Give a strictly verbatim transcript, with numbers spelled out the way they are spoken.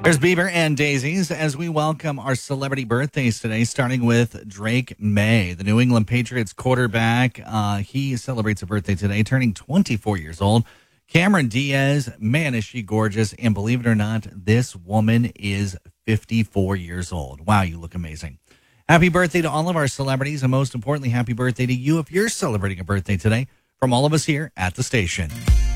There's Bieber and Daisies as we welcome our celebrity birthdays today, starting with Drake May, the New England Patriots quarterback. Uh, he celebrates a birthday today, turning twenty-four years old. Cameron Diaz, man, is she gorgeous. And believe it or not, this woman is fifty-four years old. Wow, you look amazing. Happy birthday to all of our celebrities, and most importantly, happy birthday to you if you're celebrating a birthday today from all of us here at the station.